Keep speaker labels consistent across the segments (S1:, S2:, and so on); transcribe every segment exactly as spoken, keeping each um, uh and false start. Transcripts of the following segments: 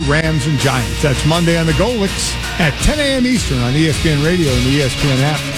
S1: Rams and Giants. That's Monday on the Golix at ten a.m. Eastern on E S P N Radio and the E S P N app.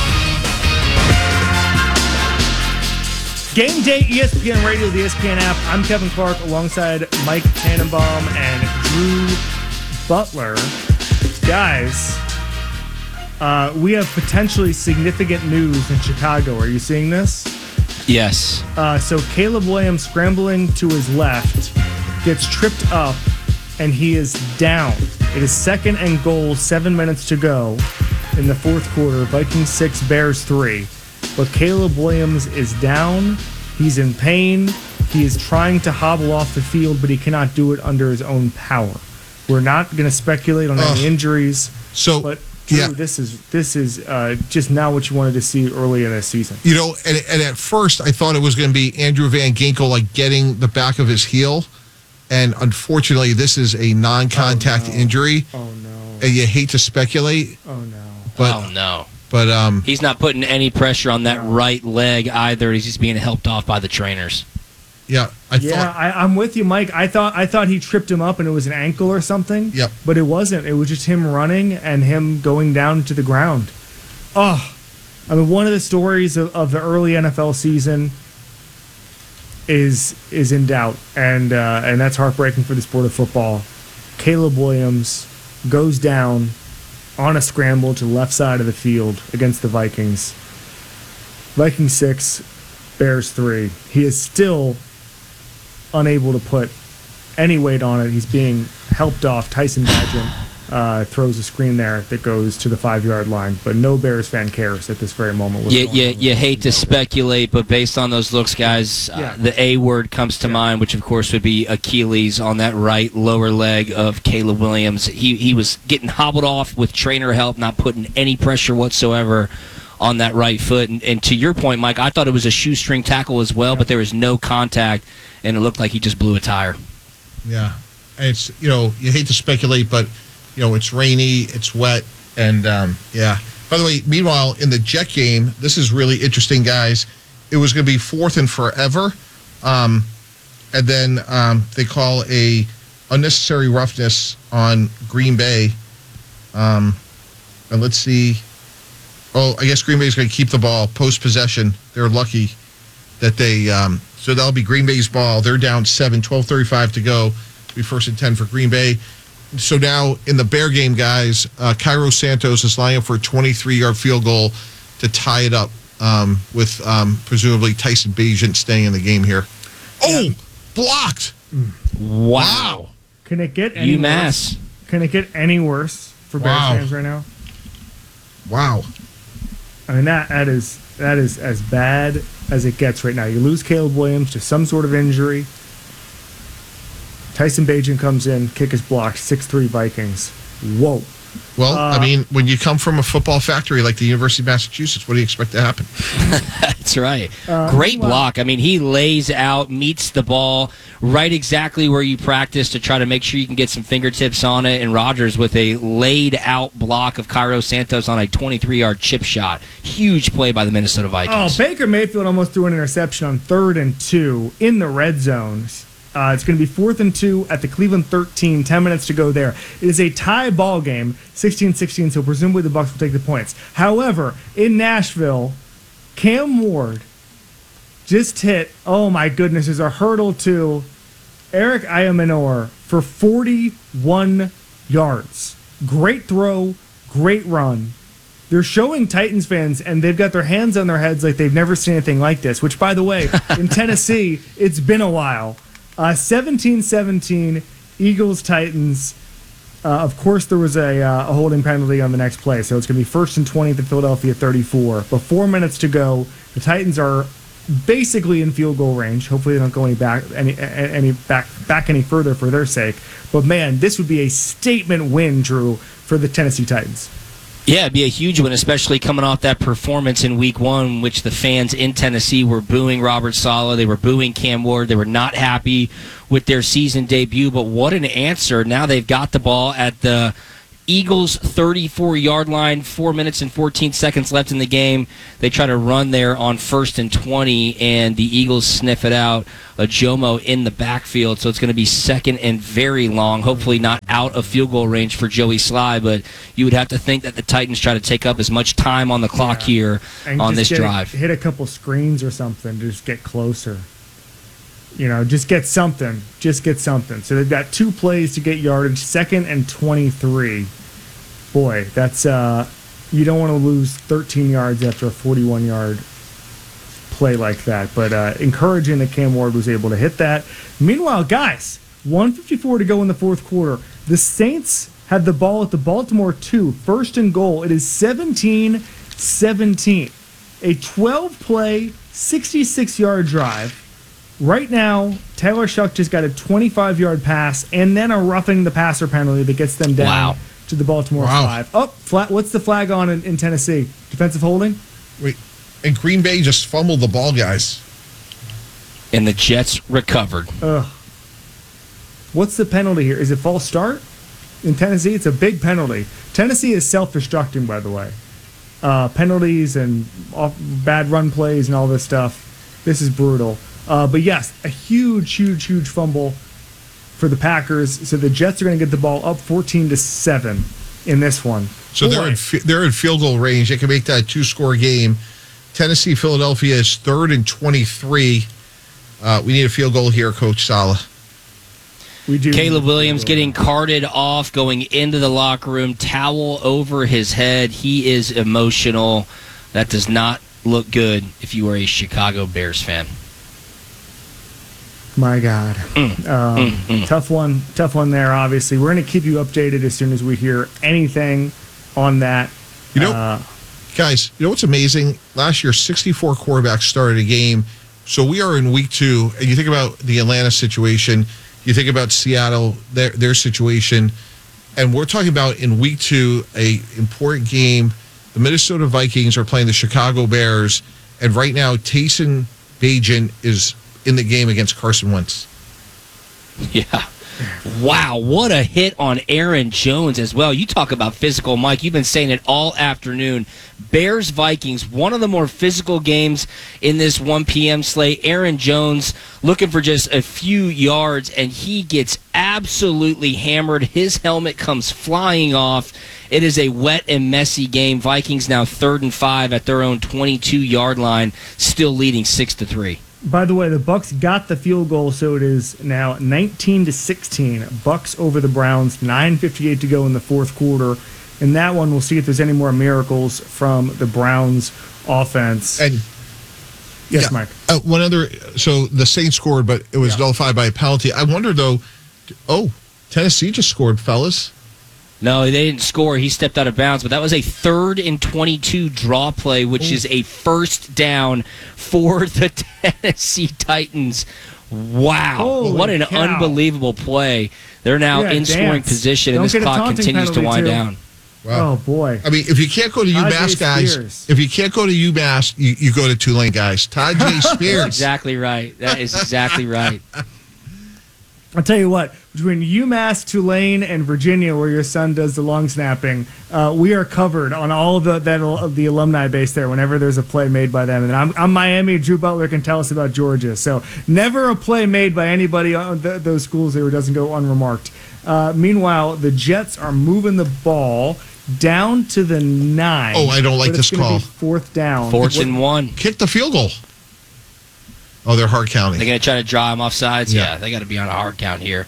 S2: Game day, E S P N Radio, the E S P N app. I'm Kevin Clark alongside Mike Tannenbaum and Drew Butler. Guys, uh, we have potentially significant news in Chicago. Are you seeing this?
S3: Yes.
S2: Uh, so Caleb Williams scrambling to his left gets tripped up and he is down. It is second and goal, seven minutes to go in the fourth quarter. Vikings six, Bears three. But Caleb Williams is down. He's in pain. He is trying to hobble off the field, but he cannot do it under his own power. We're not going to speculate on uh, any injuries.
S1: So,
S2: but Drew,
S1: yeah.
S2: this is this is uh, just not what you wanted to see early in this season.
S4: You know, and, and at first I thought it was going to be Andrew Van Ginkel like getting the back of his heel, and unfortunately this is a non-contact
S2: oh, no.
S4: injury.
S2: Oh no!
S4: And you hate to speculate.
S2: Oh no!
S4: But,
S3: oh no!
S4: But um,
S3: he's not putting any pressure on that right leg either. He's just being helped off by the trainers.
S4: Yeah, I
S2: yeah,
S4: thought,
S2: I, I'm with you, Mike. I thought I thought he tripped him up and it was an ankle or something.
S4: Yep.
S2: But it wasn't. It was just him running and him going down to the ground. Oh, I mean, one of the stories of, of the early N F L season is is in doubt, and uh, and that's heartbreaking for the sport of football. Caleb Williams goes down on a scramble to the left side of the field against the Vikings. Vikings six, Bears three. He is still unable to put any weight on it. He's being helped off. Tyson Bagent uh, throws a screen there that goes to the five-yard line, but no Bears fan cares at this very moment.
S3: You, you, you hate to speculate, but based on those looks, guys,
S2: yeah.
S3: uh, the A word comes to yeah. mind, which of course would be Achilles on that right lower leg of Caleb Williams. He he was getting hobbled off with trainer help, not putting any pressure whatsoever on that right foot. And, and to your point, Mike, I thought it was a shoestring tackle as well, yeah. but there was no contact, and it looked like he just blew a tire.
S4: Yeah. And it's, you know, you hate to speculate, but, you know, it's rainy, it's wet, and, um, yeah. By the way, meanwhile, in the Jet game, this is really interesting, guys. It was going to be fourth and forever, um, and then um, they call a unnecessary roughness on Green Bay. Um, and let's see. Oh, I guess Green Bay's going to keep the ball post-possession. They're lucky that they um, – so that'll be Green Bay's ball. They're down seven, twelve thirty-five to go. It'll be first and ten for Green Bay. So now in the Bear game, guys, uh, Cairo Santos is lining up for a twenty-three-yard field goal to tie it up um, with um, presumably Tyson Bagent staying in the game here. Oh, yeah. Blocked.
S3: Wow. wow.
S2: Can it get any
S3: UMass.
S2: worse? Can it get any worse for Bears
S4: wow.
S2: fans right now?
S4: Wow.
S2: I mean, that, that is that is as bad as it gets right now. You lose Caleb Williams to some sort of injury. Tyson Bagent comes in, kick is blocked, six three Vikings. Whoa.
S4: Well,
S2: uh,
S4: I mean, when you come from a football factory like the University of Massachusetts, what do you expect to happen?
S3: That's right.
S2: Uh,
S3: Great
S2: well,
S3: block. I mean, he lays out, meets the ball right exactly where you practice to try to make sure you can get some fingertips on it. And Rodgers with a laid-out block of Cairo Santos on a twenty-three-yard chip shot. Huge play by the Minnesota Vikings.
S2: Oh, Baker Mayfield almost threw an interception on third and two in the red zone. Uh, it's going to be fourth and two at the Cleveland thirteen, ten minutes to go there. It is a tie ball game, sixteen sixteen, so presumably the Bucs will take the points. However, in Nashville, Cam Ward just hit, oh my goodness, there's a hurdle to Eric Ayamanor for forty-one yards. Great throw, great run. They're showing Titans fans, and they've got their hands on their heads like they've never seen anything like this, which, by the way, in Tennessee, it's been a while. Uh, seventeen seventeen, Eagles-Titans. Uh, of course, there was a, uh, a holding penalty on the next play, so it's going to be first and twenty at the Philadelphia thirty-four. But four minutes to go. The Titans are basically in field goal range. Hopefully, they don't go any back any any back back any further for their sake. But man, this would be a statement win, Drew, for the Tennessee Titans.
S3: Yeah, it'd be a huge one, especially coming off that performance in week one, in which the fans in Tennessee were booing Robert Saleh. They were booing Cam Ward. They were not happy with their season debut. But what an answer. Now they've got the ball at the Eagles' thirty-four-yard line, four minutes and fourteen seconds left in the game. They try to run there on first and twenty, and the Eagles sniff it out. A Jomo in the backfield, so it's going to be second and very long, hopefully not out of field goal range for Joey Sly, but you would have to think that the Titans try to take up as much time on the clock
S2: Yeah.
S3: here
S2: And
S3: on
S2: just
S3: this
S2: get a-
S3: drive.
S2: hit a couple screens or something to just get closer. You know, just get something. Just get something. So they've got two plays to get yardage, second and twenty-three. Boy, that's uh, you don't want to lose thirteen yards after a forty-one yard play like that. But uh, encouraging that Cam Ward was able to hit that. Meanwhile, guys, one fifty-four to go in the fourth quarter. The Saints had the ball at the Baltimore two, first and goal. It is seventeen seventeen. A twelve play, sixty-six yard drive. Right now, Taylor Shuck just got a twenty-five yard pass and then a roughing the passer penalty that gets them down
S3: Wow.
S2: to the Baltimore
S4: Wow.
S2: five. Oh, flat. What's the flag on in, in Tennessee? Defensive holding?
S4: Wait, and Green Bay just fumbled the ball, guys.
S3: And the Jets recovered.
S2: Ugh. What's the penalty here? Is it false start? In Tennessee, it's a big penalty. Tennessee is self-destructing, by the way. Uh, penalties and off, bad run plays and all this stuff. This is brutal. Uh, but yes, a huge, huge, huge fumble for the Packers. So the Jets are going to get the ball up fourteen to seven in this one.
S4: So they're
S2: Boy.
S4: in fi- they're in field goal range. They can make that a two score game. Tennessee, Philadelphia is third and twenty-three. Uh, we need a field goal here, Coach Sala.
S2: We do.
S3: Caleb Williams getting carted off, going into the locker room, towel over his head. He is emotional. That does not look good if you are a Chicago Bears fan.
S2: My God.
S3: Mm.
S2: Um,
S3: Mm, mm.
S2: Tough one. Tough one there, obviously. We're going to keep you updated as soon as we hear anything on that.
S4: You know,
S2: Uh,
S4: guys, you know what's amazing? Last year, sixty-four quarterbacks started a game. So we are in week two, and you think about the Atlanta situation, you think about Seattle, their their situation, and we're talking about in week two a important game. The Minnesota Vikings are playing the Chicago Bears, and right now Taysom Bagent is in the game against Carson Wentz.
S3: Yeah. Wow, what a hit on Aaron Jones as well. You talk about physical, Mike. You've been saying it all afternoon. Bears Vikings, one of the more physical games in this one p.m. slate. Aaron Jones looking for just a few yards, and he gets absolutely hammered. His helmet comes flying off. It is a wet and messy game. Vikings now third and five at their own twenty-two yard line, still leading six to three.
S2: By the way, the Bucks got the field goal, so it is now nineteen to sixteen. Bucks over the Browns. nine fifty-eight to go in the fourth quarter. In that one, we'll see if there's any more miracles from the Browns offense.
S4: And
S2: yes,
S4: yeah,
S2: Mike.
S4: Uh, one other, so the Saints scored, but it was
S2: Yeah.
S4: nullified by a penalty. I wonder though. Oh, Tennessee just scored, fellas.
S3: No, they didn't score. He stepped out of bounds, but that was a third and twenty-two draw play, which is a first down for the Tennessee Titans. Wow.
S2: Holy
S3: what an
S2: cow.
S3: unbelievable play. They're now
S2: Yeah,
S3: in scoring
S2: dance.
S3: position,
S2: Don't
S3: and this
S2: get a
S3: clock
S2: taunting
S3: continues to
S2: penalty,
S3: wind
S2: too.
S3: down.
S2: Oh, boy.
S4: I mean, if you can't go to
S2: Tajay
S4: UMass, guys,
S2: Spears.
S4: if you can't go to UMass, you, you go to Tulane, guys. Tajay Spears.
S3: Exactly right. That is exactly right.
S2: I'll tell you what, between UMass, Tulane, and Virginia, where your son does the long snapping, uh, we are covered on all of the that of the alumni base there whenever there's a play made by them. And I'm, I'm Miami. Drew Butler can tell us about Georgia. So never a play made by anybody on th- those schools there doesn't go unremarked. Uh, meanwhile, the Jets are moving the ball down to the nine.
S4: Oh, I don't like
S2: but it's
S4: this
S2: gonna
S4: call.
S2: be fourth down.
S3: Fourth and one.
S4: Kick the field goal. Oh, they're hard counting.
S3: They're going to try to draw him off sides?
S4: Yeah.
S3: Yeah, they got to be on a hard count here.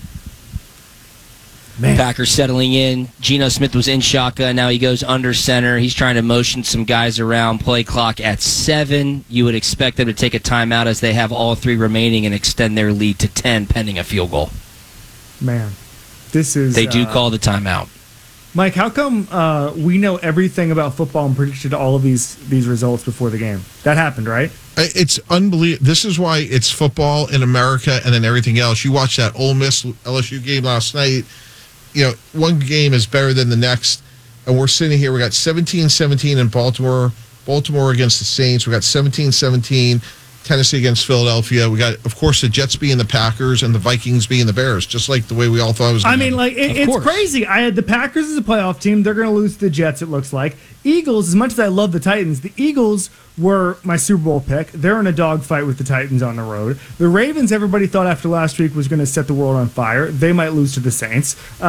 S2: Man.
S3: Packers settling in. Geno Smith was in shotgun. Now he goes under center. He's trying to motion some guys around. Play clock at seven. You would expect them to take a timeout as they have all three remaining and extend their lead to ten pending a field goal.
S2: Man, this is.
S3: They do
S2: uh,
S3: call the timeout.
S2: Mike, how come uh, we know everything about football and predicted all of these these results before the game? That happened, right?
S4: I- It's unbelievable. This is why it's football in America and then everything else. You watched that Ole Miss L S U game last night. You know, one game is better than the next. And we're sitting here. We got seventeen seventeen in Baltimore. Baltimore against the Saints. We got seventeen seventeen. Tennessee against Philadelphia. We got, of course, the Jets being the Packers and the Vikings being the Bears, just like the way we all thought it was going
S2: I
S4: to
S2: mean, like it,
S3: Of
S2: it's
S3: course.
S2: crazy. I had the Packers as a playoff team. They're going to lose to the Jets. It looks like Eagles. As much as I love the Titans, the Eagles were my Super Bowl pick. They're in a dogfight with the Titans on the road. The Ravens. Everybody thought after last week was going to set the world on fire. They might lose to the Saints.